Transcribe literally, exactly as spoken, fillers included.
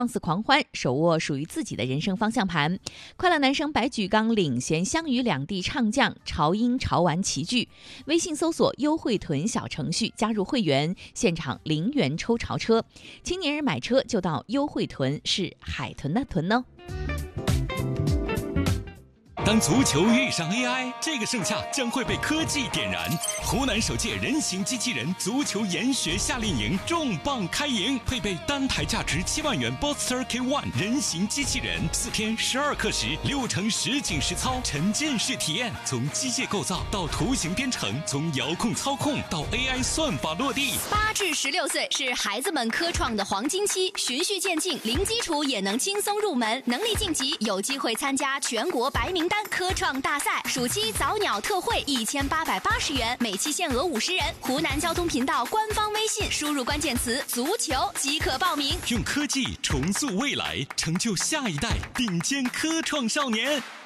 放肆狂欢，手握属于自己的人生方向盘。快乐男声白举纲领衔湘渝两地唱将潮英潮玩齐聚，微信搜索优惠囤小程序加入会员，现场零元抽潮车，青年人买车就到优惠囤，是海豚的豚哦。 当足球遇上 A I， 这个盛夏将会被科技点燃。湖南首届人形机器人足球研学夏令营重磅开营，配备单台价值七万元 Boxster K 一 人形机器人，四天十二课时，六成实景实操，沉浸式体验，从机械构造到图形编程，从遥控操控到 A I 算法落地。 八至十六岁是孩子们科创的黄金期，循序渐进，零基础也能轻松入门，能力晋级有机会参加全国白名单科创大赛。暑期早鸟特惠一千八百八十元，每期限额五十人。湖南交通频道官方微信输入关键词足球即可报名。 用科技重塑未来，成就下一代顶尖科创少年。